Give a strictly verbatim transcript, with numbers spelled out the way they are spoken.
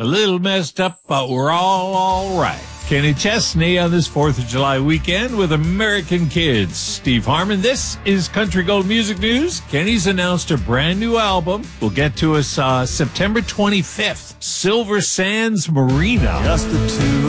little messed up, but we're all all right. Kenny Chesney on this fourth of July weekend with American Kids. Steve Harmon, this is Country Gold Music News. Kenny's announced a brand new album. Will get to us uh, September twenty-fifth. Silver Sands Marina. Just the two